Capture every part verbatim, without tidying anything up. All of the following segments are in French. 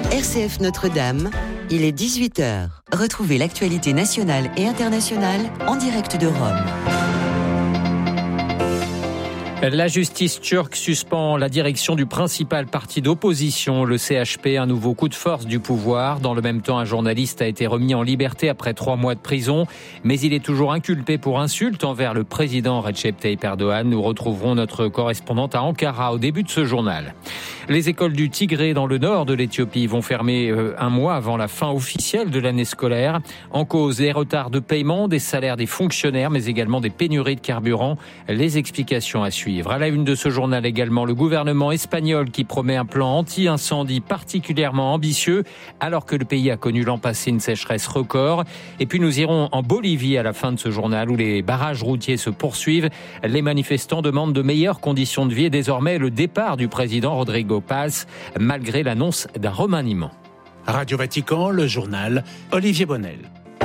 R C F Notre-Dame, il est dix-huit heures. Retrouvez l'actualité nationale et internationale en direct de Rome. La justice turque suspend la direction du principal parti d'opposition, le C H P, un nouveau coup de force du pouvoir. Dans le même temps, un journaliste a été remis en liberté après trois mois de prison, mais il est toujours inculpé pour insulte envers le président Recep Tayyip Erdogan. Nous retrouverons notre correspondante à Ankara au début de ce journal. Les écoles du Tigré dans le nord de l'Éthiopie vont fermer un mois avant la fin officielle de l'année scolaire. En cause, des retards de paiement, des salaires des fonctionnaires, mais également des pénuries de carburant. Les explications à suivre. À la une de ce journal également, le gouvernement espagnol qui promet un plan anti-incendie particulièrement ambitieux alors que le pays a connu l'an passé une sécheresse record. Et puis nous irons en Bolivie à la fin de ce journal où les barrages routiers se poursuivent. Les manifestants demandent de meilleures conditions de vie et désormais le départ du président Rodrigo Paz malgré l'annonce d'un remaniement. Radio Vatican, le journal Olivier Bonnel.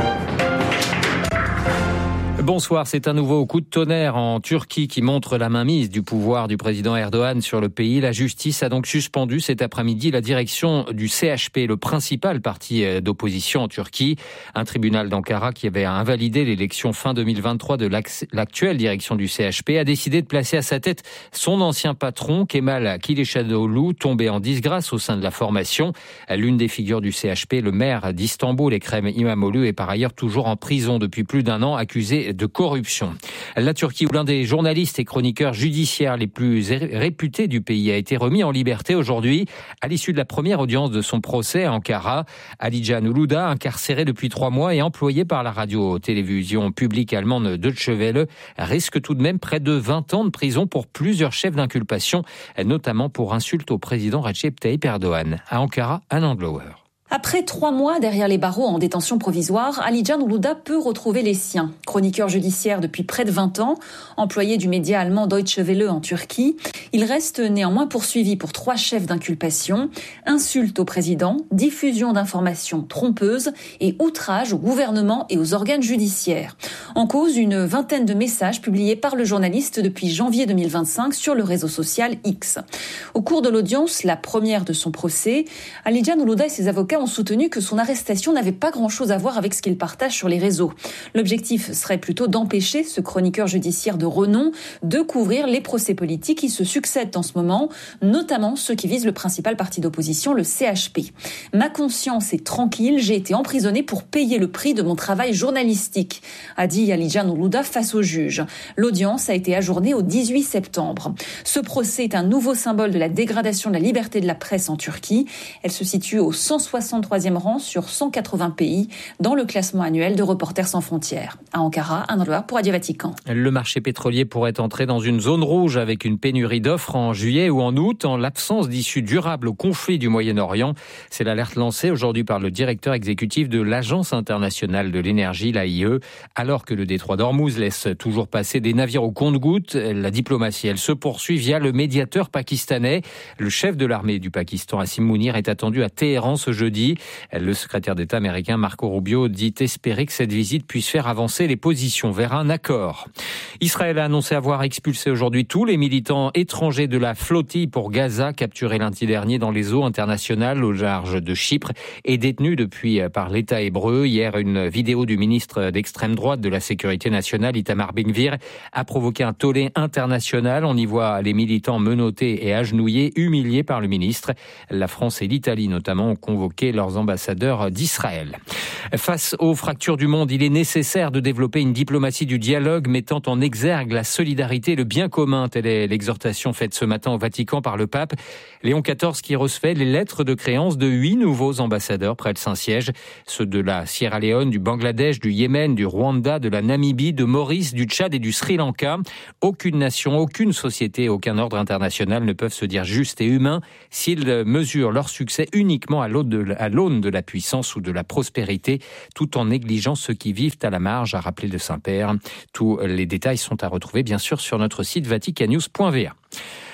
Bonsoir, c'est un nouveau coup de tonnerre en Turquie qui montre la mainmise du pouvoir du président Erdogan sur le pays. La justice a donc suspendu cet après-midi la direction du C H P, le principal parti d'opposition en Turquie. Un tribunal d'Ankara qui avait invalidé l'élection fin deux mille vingt-trois de l'actuelle direction du C H P a décidé de placer à sa tête son ancien patron, Kemal Kılıçdaroğlu, tombé en disgrâce au sein de la formation. L'une des figures du C H P, le maire d'Istanbul, Ekrem İmamoğlu, est par ailleurs toujours en prison depuis plus d'un an, accusé de corruption. La Turquie, où l'un des journalistes et chroniqueurs judiciaires les plus réputés du pays a été remis en liberté aujourd'hui à l'issue de la première audience de son procès à Ankara. Alican Uludağ, incarcéré depuis trois mois et employé par la radio-télévision publique allemande Deutsche Welle, risque tout de même près de vingt ans de prison pour plusieurs chefs d'inculpation, notamment pour insulte au président Recep Tayyip Erdogan. À Ankara, Anand Glower. Après trois mois derrière les barreaux en détention provisoire, Alican Uludağ peut retrouver les siens. Chroniqueur judiciaire depuis près de vingt ans, employé du média allemand Deutsche Welle en Turquie, il reste néanmoins poursuivi pour trois chefs d'inculpation, insulte au président, diffusion d'informations trompeuses et outrage au gouvernement et aux organes judiciaires. En cause, une vingtaine de messages publiés par le journaliste depuis janvier deux mille vingt-cinq sur le réseau social X. Au cours de l'audience, la première de son procès, Alican Uludağ et ses avocats ont soutenu que son arrestation n'avait pas grand-chose à voir avec ce qu'il partage sur les réseaux. L'objectif serait plutôt d'empêcher ce chroniqueur judiciaire de renom de couvrir les procès politiques qui se succèdent en ce moment, notamment ceux qui visent le principal parti d'opposition, le C H P. Ma conscience est tranquille, j'ai été emprisonné pour payer le prix de mon travail journalistique, a dit Alican Uludağ face au juge. L'audience a été ajournée au dix-huit septembre. Ce procès est un nouveau symbole de la dégradation de la liberté de la presse en Turquie. Elle se situe au cent soixante-troisième rang sur cent quatre-vingts pays dans le classement annuel de Reporters sans frontières. À Ankara, un endroit pour Radio Vatican. Le marché pétrolier pourrait entrer dans une zone rouge avec une pénurie d'offres en juillet ou en août en l'absence d'issue durable au conflit du Moyen-Orient. C'est l'alerte lancée aujourd'hui par le directeur exécutif de l'Agence internationale de l'énergie, l'A I E. Alors que le détroit d'Ormuz laisse toujours passer des navires au compte-gouttes, la diplomatie, elle se poursuit via le médiateur pakistanais. Le chef de l'armée du Pakistan, Asim Mounir, est attendu à Téhéran ce jeudi. Le secrétaire d'État américain Marco Rubio dit espérer que cette visite puisse faire avancer les positions vers un accord. Israël a annoncé avoir expulsé aujourd'hui tous les militants étrangers de la flottille pour Gaza, capturés lundi dernier dans les eaux internationales au large de Chypre et détenus depuis par l'État hébreu. Hier, une vidéo du ministre d'extrême droite de la Sécurité nationale, Itamar Ben-Gvir, a provoqué un tollé international. On y voit les militants menottés et agenouillés, humiliés par le ministre. La France et l'Italie notamment ont convoqué leurs ambassadeurs d'Israël. Face aux fractures du monde, il est nécessaire de développer une diplomatie du dialogue mettant en exergue la solidarité et le bien commun. Telle est l'exhortation faite ce matin au Vatican par le pape Léon quatorze qui recevait les lettres de créance de huit nouveaux ambassadeurs près de Saint-Siège, ceux de la Sierra Leone, du Bangladesh, du Yémen, du Rwanda, de la Namibie, de Maurice, du Tchad et du Sri Lanka. Aucune nation, aucune société, aucun ordre international ne peuvent se dire justes et humains s'ils mesurent leur succès uniquement à l'aune de, à l'aune de la puissance ou de la prospérité, tout en négligeant ceux qui vivent à la marge, a rappelé le Saint-Père. Tous les détails sont à retrouver bien sûr sur notre site vaticannews point v a.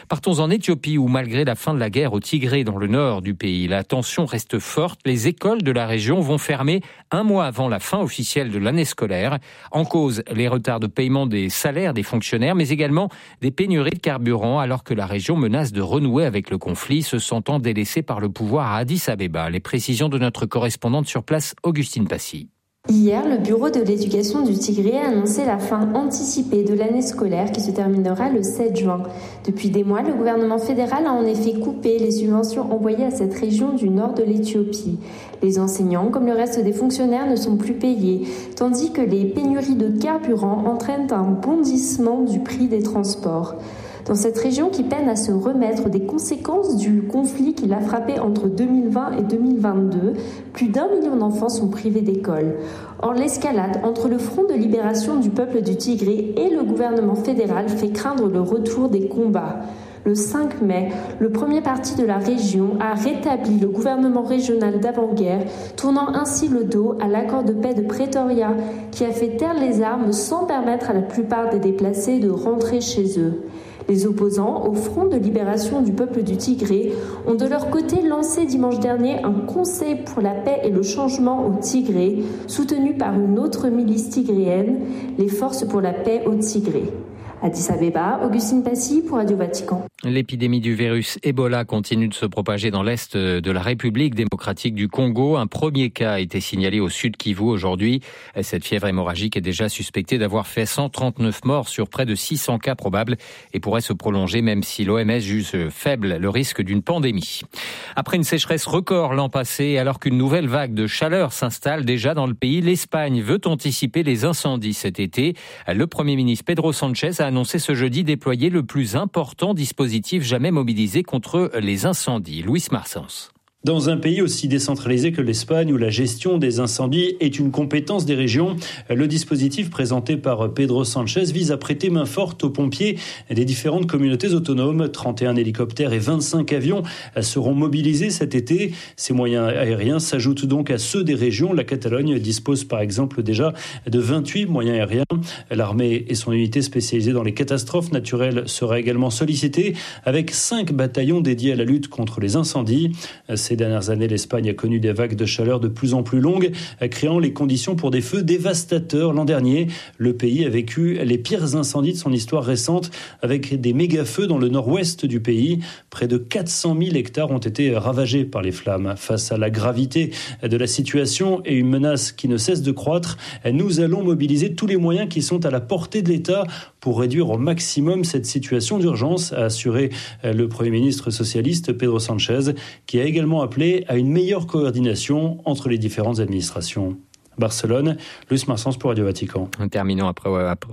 Partons en Éthiopie où malgré la fin de la guerre au Tigré dans le nord du pays, la tension reste forte. Les écoles de la région vont fermer un mois avant la fin officielle de l'année scolaire. En cause, les retards de paiement des salaires des fonctionnaires, mais également des pénuries de carburant alors que la région menace de renouer avec le conflit, se sentant délaissée par le pouvoir à Addis Abeba. Les précisions de notre correspondante sur place, Augustine Passy. Hier, le bureau de l'éducation du Tigré a annoncé la fin anticipée de l'année scolaire qui se terminera le sept juin. Depuis des mois, le gouvernement fédéral a en effet coupé les subventions envoyées à cette région du nord de l'Éthiopie. Les enseignants, comme le reste des fonctionnaires, ne sont plus payés, tandis que les pénuries de carburant entraînent un bondissement du prix des transports. Dans cette région qui peine à se remettre des conséquences du conflit qui l'a frappé entre deux mille vingt et deux mille vingt-deux, plus d'un million d'enfants sont privés d'école. Or, l'escalade entre le Front de libération du peuple du Tigré et le gouvernement fédéral fait craindre le retour des combats. Le cinq mai, le premier parti de la région a rétabli le gouvernement régional d'avant-guerre, tournant ainsi le dos à l'accord de paix de Pretoria qui a fait taire les armes sans permettre à la plupart des déplacés de rentrer chez eux. Les opposants au Front de libération du peuple du Tigré ont de leur côté lancé dimanche dernier un conseil pour la paix et le changement au Tigré, soutenu par une autre milice tigréenne, les Forces pour la paix au Tigré. Addis Abeba, Augustine Passy pour Radio Vatican. L'épidémie du virus Ebola continue de se propager dans l'est de la République démocratique du Congo. Un premier cas a été signalé au sud Kivu aujourd'hui. Cette fièvre hémorragique est déjà suspectée d'avoir fait cent trente-neuf morts sur près de six cents cas probables et pourrait se prolonger même si l'O M S juge faible le risque d'une pandémie. Après une sécheresse record l'an passé, alors qu'une nouvelle vague de chaleur s'installe déjà dans le pays, l'Espagne veut anticiper les incendies cet été. Le Premier ministre Pedro Sánchez a annoncé ce jeudi déployer le plus important dispositif jamais mobilisé contre les incendies. Luis Marsens. Dans un pays aussi décentralisé que l'Espagne, où la gestion des incendies est une compétence des régions, le dispositif présenté par Pedro Sánchez vise à prêter main forte aux pompiers des différentes communautés autonomes. trente et un hélicoptères et vingt-cinq avions seront mobilisés cet été. Ces moyens aériens s'ajoutent donc à ceux des régions. La Catalogne dispose par exemple déjà de vingt-huit moyens aériens. L'armée et son unité spécialisée dans les catastrophes naturelles sera également sollicitée, avec cinq bataillons dédiés à la lutte contre les incendies. Ces dernières années, l'Espagne a connu des vagues de chaleur de plus en plus longues, créant les conditions pour des feux dévastateurs. L'an dernier, le pays a vécu les pires incendies de son histoire récente, avec des méga-feux dans le nord-ouest du pays. Près de quatre cent mille hectares ont été ravagés par les flammes. Face à la gravité de la situation et une menace qui ne cesse de croître, nous allons mobiliser tous les moyens qui sont à la portée de l'État pour réduire au maximum cette situation d'urgence, a assuré le Premier ministre socialiste Pedro Sánchez, qui a également appelé à une meilleure coordination entre les différentes administrations. Barcelone, Luis Marsens pour Radio Vatican. Terminons après,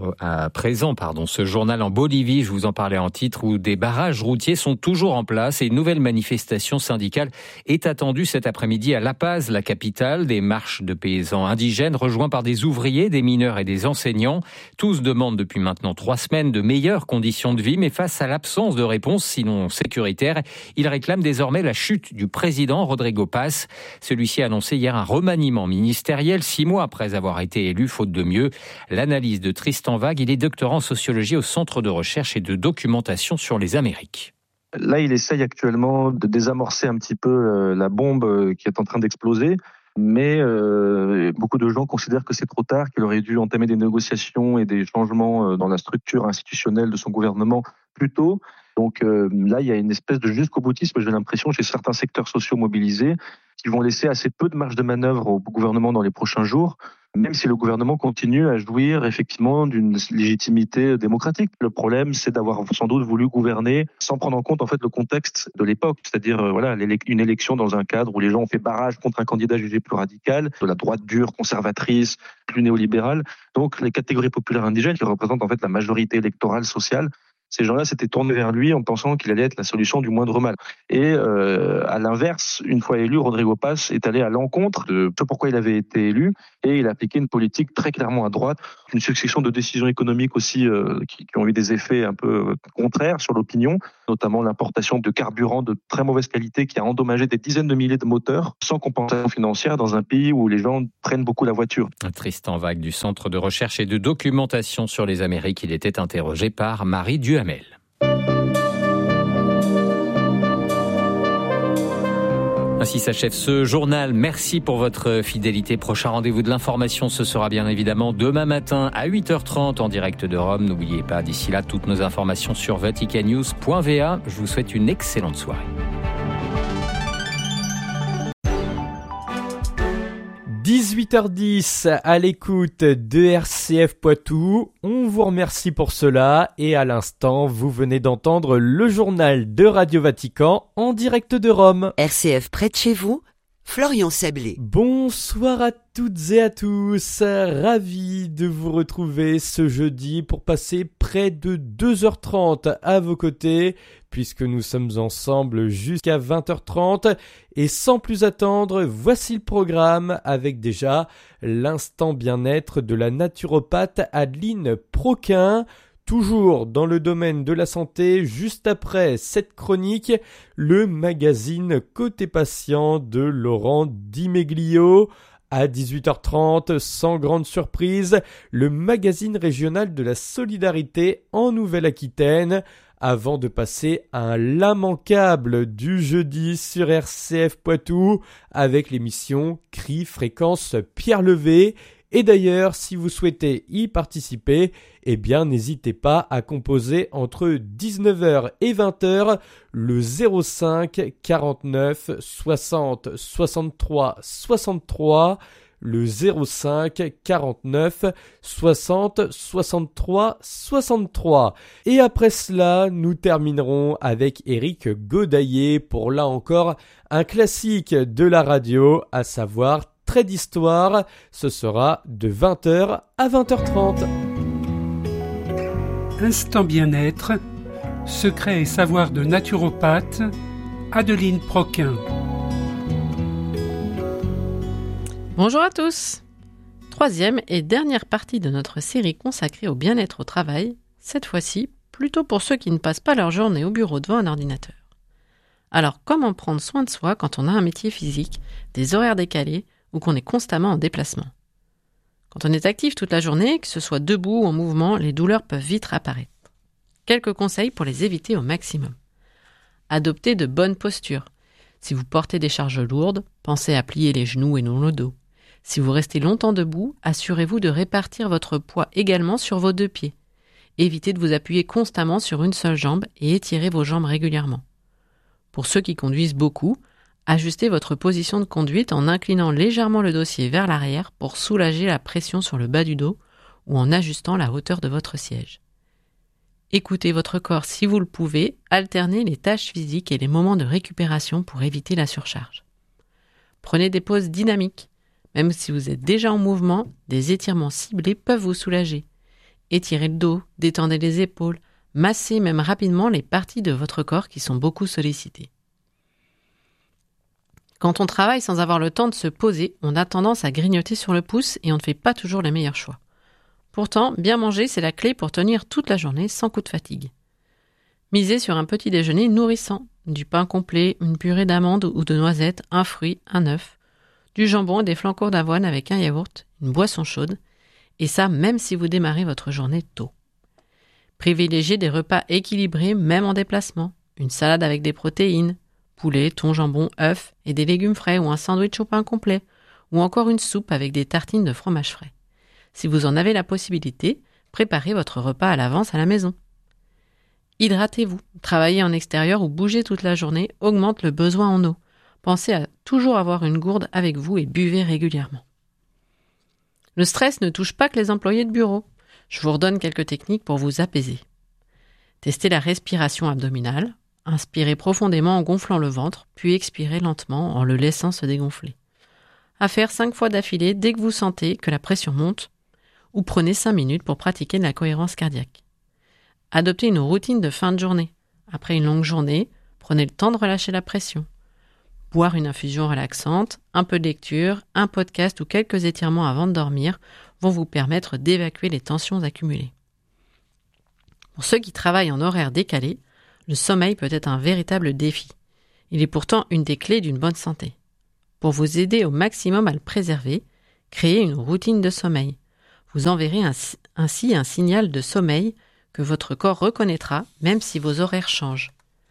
à présent pardon, ce journal en Bolivie, je vous en parlais en titre, où des barrages routiers sont toujours en place et une nouvelle manifestation syndicale est attendue cet après-midi à La Paz, la capitale. Des marches de paysans indigènes rejoints par des ouvriers, des mineurs et des enseignants. Tous demandent depuis maintenant trois semaines de meilleures conditions de vie, mais face à l'absence de réponse, sinon sécuritaire, ils réclament désormais la chute du président Rodrigo Paz. Celui-ci a annoncé hier un remaniement ministériel six mois après avoir été élu, faute de mieux. L'analyse de Tristan Vague, il est doctorant en sociologie au Centre de recherche et de documentation sur les Amériques. Là, il essaye actuellement de désamorcer un petit peu la bombe qui est en train d'exploser. Mais euh, beaucoup de gens considèrent que c'est trop tard, qu'il aurait dû entamer des négociations et des changements dans la structure institutionnelle de son gouvernement plus tôt. Donc euh, là, il y a une espèce de jusqu'au-boutisme, j'ai l'impression, chez certains secteurs sociaux mobilisés, qui vont laisser assez peu de marge de manœuvre au gouvernement dans les prochains jours, même si le gouvernement continue à jouir effectivement d'une légitimité démocratique. Le problème, c'est d'avoir sans doute voulu gouverner sans prendre en compte en fait le contexte de l'époque, c'est-à-dire euh, voilà une élection dans un cadre où les gens ont fait barrage contre un candidat jugé plus radical, de la droite dure, conservatrice, plus néolibérale. Donc les catégories populaires indigènes qui représentent en fait la majorité électorale sociale, ces gens-là s'étaient tournés vers lui en pensant qu'il allait être la solution du moindre mal. Et euh, à l'inverse, une fois élu, Rodrigo Paz est allé à l'encontre de ce pourquoi il avait été élu et il a appliqué une politique très clairement à droite, une succession de décisions économiques aussi euh, qui, qui ont eu des effets un peu contraires sur l'opinion, notamment l'importation de carburant de très mauvaise qualité qui a endommagé des dizaines de milliers de moteurs sans compensation financière dans un pays où les gens prennent beaucoup la voiture. Tristan Vague du Centre de recherche et de documentation sur les Amériques, il était interrogé par Marie Duhamel. Ainsi s'achève ce journal. Merci pour votre fidélité. Prochain rendez-vous de l'information, ce sera bien évidemment demain matin à huit heures trente en direct de Rome. N'oubliez pas, d'ici là, toutes nos informations sur vatican news point v a. Je vous souhaite une excellente soirée. dix-huit heures dix à l'écoute de R C F Poitou. On vous remercie pour cela et à l'instant, vous venez d'entendre le journal de Radio Vatican en direct de Rome. R C F près de chez vous, Florian Sablé. Bonsoir à toutes et à tous, ravi de vous retrouver ce jeudi pour passer près de deux heures trente à vos côtés, puisque nous sommes ensemble jusqu'à vingt heures trente. Et sans plus attendre, voici le programme avec déjà l'instant bien-être de la naturopathe Adeline Proquin. Toujours dans le domaine de la santé, juste après cette chronique, le magazine Côté Patient de Laurent Di Meglio. À dix-huit heures trente, sans grande surprise, le magazine régional de la solidarité en Nouvelle-Aquitaine, avant de passer à un l'immanquable du jeudi sur R C F Poitou avec l'émission Cri Fréquence Pierre Levé. Et d'ailleurs, si vous souhaitez y participer, eh bien n'hésitez pas à composer entre dix-neuf heures et vingt heures le zéro cinq quarante-neuf soixante soixante-trois soixante-trois, le zéro cinq quarante-neuf soixante soixante-trois soixante-trois. Et après cela, nous terminerons avec Éric Godaillé pour là encore un classique de la radio, à savoir Trait d'histoire. Ce sera de vingt heures à vingt heures trente. Instant bien-être, secret et savoir de naturopathe, Adeline Proquin. Bonjour à tous. Troisième et dernière partie de notre série consacrée au bien-être au travail, cette fois-ci plutôt pour ceux qui ne passent pas leur journée au bureau devant un ordinateur. Alors comment prendre soin de soi quand on a un métier physique, des horaires décalés ou qu'on est constamment en déplacement? Quand on est actif toute la journée, que ce soit debout ou en mouvement, les douleurs peuvent vite apparaître. Quelques conseils pour les éviter au maximum. Adoptez de bonnes postures. Si vous portez des charges lourdes, pensez à plier les genoux et non le dos. Si vous restez longtemps debout, assurez-vous de répartir votre poids également sur vos deux pieds. Évitez de vous appuyer constamment sur une seule jambe et étirez vos jambes régulièrement. Pour ceux qui conduisent beaucoup, ajustez votre position de conduite en inclinant légèrement le dossier vers l'arrière pour soulager la pression sur le bas du dos ou en ajustant la hauteur de votre siège. Écoutez votre corps si vous le pouvez, alternez les tâches physiques et les moments de récupération pour éviter la surcharge. Prenez des pauses dynamiques. Même si vous êtes déjà en mouvement, des étirements ciblés peuvent vous soulager. Étirez le dos, détendez les épaules, massez même rapidement les parties de votre corps qui sont beaucoup sollicitées. Quand on travaille sans avoir le temps de se poser, on a tendance à grignoter sur le pouce et on ne fait pas toujours les meilleurs choix. Pourtant, bien manger, c'est la clé pour tenir toute la journée sans coup de fatigue. Misez sur un petit déjeuner nourrissant, du pain complet, une purée d'amandes ou de noisettes, un fruit, un œuf, du jambon et des flancours d'avoine avec un yaourt, une boisson chaude, et ça même si vous démarrez votre journée tôt. Privilégiez des repas équilibrés même en déplacement, une salade avec des protéines, poulet, thon, jambon, œufs et des légumes frais ou un sandwich au pain complet, ou encore une soupe avec des tartines de fromage frais. Si vous en avez la possibilité, préparez votre repas à l'avance à la maison. Hydratez-vous. Travailler en extérieur ou bouger toute la journée augmente le besoin en eau. Pensez à toujours avoir une gourde avec vous et buvez régulièrement. Le stress ne touche pas que les employés de bureau. Je vous redonne quelques techniques pour vous apaiser. Testez la respiration abdominale. Inspirez profondément en gonflant le ventre, puis expirez lentement en le laissant se dégonfler. À faire cinq fois d'affilée dès que vous sentez que la pression monte, ou prenez cinq minutes pour pratiquer de la cohérence cardiaque. Adoptez une routine de fin de journée. Après une longue journée, prenez le temps de relâcher la pression. Boire une infusion relaxante, un peu de lecture, un podcast ou quelques étirements avant de dormir vont vous permettre d'évacuer les tensions accumulées. Pour ceux qui travaillent en horaire décalé, le sommeil peut être un véritable défi. Il est pourtant une des clés d'une bonne santé. Pour vous aider au maximum à le préserver, créez une routine de sommeil. Vous enverrez ainsi un signal de sommeil que votre corps reconnaîtra même si vos horaires changent.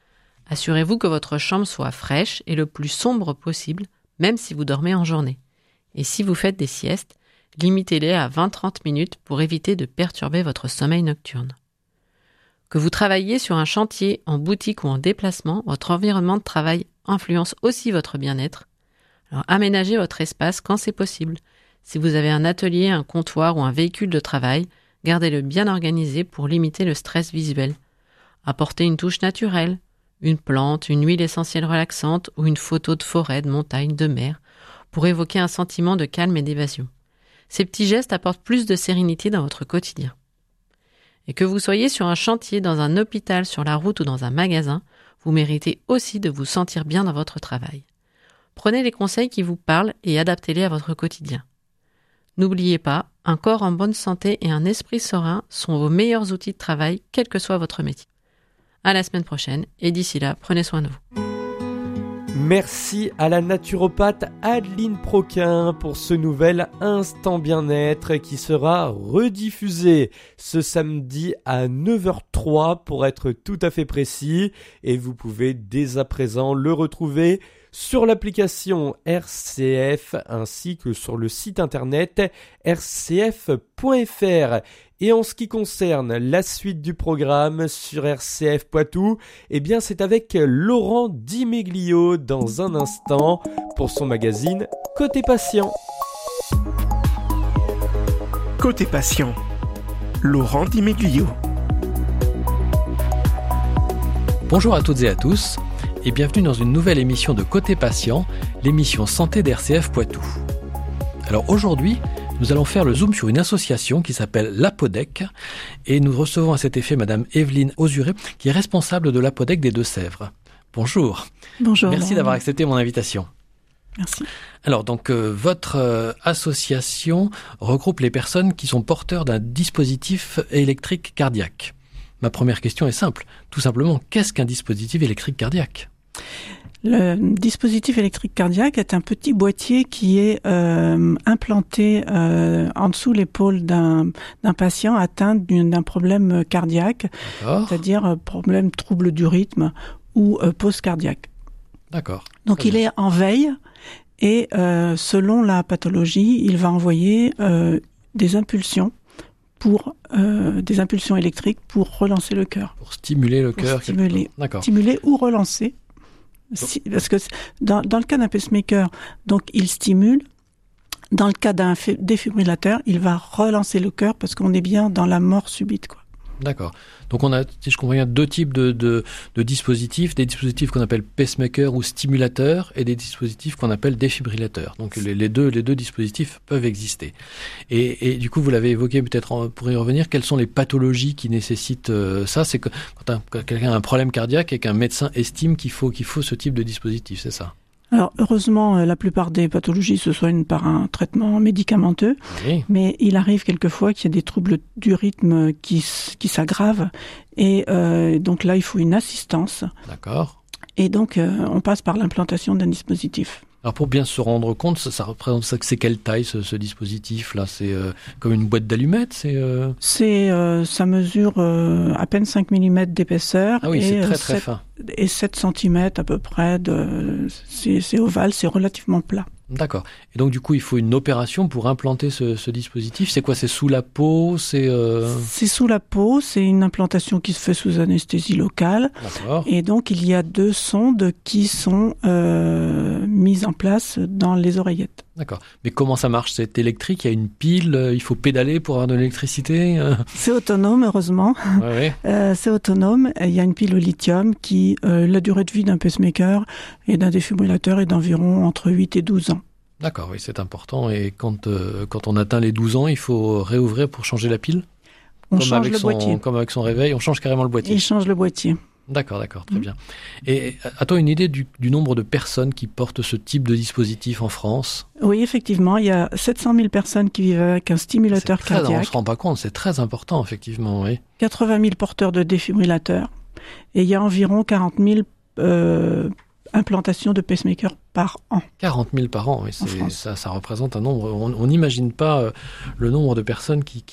Assurez-vous que votre chambre soit fraîche et le plus sombre possible, même si vous dormez en journée. Et si vous faites des siestes, limitez-les à vingt à trente minutes pour éviter de perturber votre sommeil nocturne. Que vous travailliez sur un chantier, en boutique ou en déplacement, votre environnement de travail influence aussi votre bien-être. Alors aménagez votre espace quand c'est possible. Si vous avez un atelier, un comptoir ou un véhicule de travail, gardez-le bien organisé pour limiter le stress visuel. Apportez une touche naturelle, une plante, une huile essentielle relaxante ou une photo de forêt, de montagne, de mer, pour évoquer un sentiment de calme et d'évasion. Ces petits gestes apportent plus de sérénité dans votre quotidien. Et que vous soyez sur un chantier, dans un hôpital, sur la route ou dans un magasin, vous méritez aussi de vous sentir bien dans votre travail. Prenez les conseils qui vous parlent et adaptez-les à votre quotidien. N'oubliez pas, un corps en bonne santé et un esprit serein sont vos meilleurs outils de travail, quel que soit votre métier. À la semaine prochaine, et d'ici là, prenez soin de vous. Merci à la naturopathe Adeline Proquin pour ce nouvel Instant Bien-être qui sera rediffusé ce samedi à neuf heures zéro trois pour être tout à fait précis, et vous pouvez dès à présent le retrouver sur l'application R C F ainsi que sur le site internet r c f point f r. Et en ce qui concerne la suite du programme sur R C F Poitou, eh bien c'est avec Laurent Di Meglio dans un instant pour son magazine Côté Patient. Côté Patient, Laurent Di Meglio. Bonjour à toutes et à tous et bienvenue dans une nouvelle émission de Côté Patient, l'émission santé d'R C F Poitou. Alors aujourd'hui, nous allons faire le zoom sur une association qui s'appelle l'Apodec et nous recevons à cet effet Madame Evelyne Osuré qui est responsable de l'Apodec des Deux-Sèvres. Bonjour. Bonjour. Merci bon. d'avoir accepté mon invitation. Merci. Alors donc euh, votre euh, association regroupe les personnes qui sont porteurs d'un dispositif électrique cardiaque. Ma première question est simple, tout simplement, qu'est-ce qu'un dispositif électrique cardiaque ? Le dispositif électrique cardiaque est un petit boîtier qui est euh, implanté euh, en dessous l'épaule d'un, d'un patient atteint d'un problème cardiaque, D'accord. c'est-à-dire euh, problème trouble du rythme ou euh, pause cardiaque. D'accord. Donc Très il bien. est en veille et euh, selon la pathologie, il va envoyer euh, des impulsions pour euh, des impulsions électriques pour relancer le cœur. Pour stimuler le pour cœur. Stimuler, D'accord. stimuler ou relancer. Si, parce que dans, dans le cas d'un pacemaker, donc il stimule. Dans le cas d'un défibrillateur, il va relancer le cœur parce qu'on est bien dans la mort subite, quoi. D'accord. Donc on a, si je comprends bien, deux types de, de, de dispositifs, des dispositifs qu'on appelle pacemaker ou stimulateurs et des dispositifs qu'on appelle défibrillateurs. Donc les, les, deux, les deux dispositifs peuvent exister. Et, et du coup, vous l'avez évoqué peut-être pour y revenir, quelles sont les pathologies qui nécessitent euh, ça ? C'est que quand, un, quand quelqu'un a un problème cardiaque et qu'un médecin estime qu'il faut, qu'il faut ce type de dispositif, c'est ça ? Alors, heureusement, la plupart des pathologies se soignent par un traitement médicamenteux, oui. Mais il arrive quelquefois qu'il y ait des troubles du rythme qui, qui s'aggravent, et euh, donc là, il faut une assistance. D'accord. Et donc, euh, on passe par l'implantation d'un dispositif. Alors pour bien se rendre compte, ça, ça représente ça, c'est quelle taille ce, ce dispositif-là ? C'est euh, comme une boîte d'allumettes, c'est. Euh... C'est euh, ça mesure euh, à peine cinq millimètres d'épaisseur. Ah oui, et c'est très euh, très sept, fin. Et sept centimètres à peu près de. C'est, c'est ovale, c'est relativement plat. D'accord. Et donc du coup, il faut une opération pour implanter ce, ce dispositif. C'est quoi ? C'est sous la peau ? C'est. Euh... C'est sous la peau. C'est une implantation qui se fait sous anesthésie locale. D'accord. Et donc il y a deux sondes qui sont euh, mises en place dans les oreillettes. D'accord. Mais comment ça marche ? C'est électrique ? Il y a une pile ? Il faut pédaler pour avoir de l'électricité ? C'est autonome, heureusement. Ouais, ouais. Euh, c'est autonome. Il y a une pile au lithium qui, euh, la durée de vie d'un pacemaker et d'un défibrillateur est d'environ entre huit et douze ans. D'accord, oui, c'est important. Et quand, euh, quand on atteint les douze ans, il faut réouvrir pour changer la pile ? On comme change avec le son, boîtier. Comme avec son réveil, on change carrément le boîtier. Il change le boîtier. D'accord, d'accord, très mmh. bien. Et as-tu une idée du, du nombre de personnes qui portent ce type de dispositif en France ? Oui, effectivement, il y a sept cent mille personnes qui vivent avec un stimulateur c'est très, cardiaque. On ne se rend pas compte, c'est très important, effectivement, oui. quatre-vingt mille porteurs de défibrillateurs. Et il y a environ quarante mille euh, implantations de pacemakers par an. quarante mille par an, oui, c'est, ça, ça représente un nombre. On n'imagine pas euh, le nombre de personnes qui,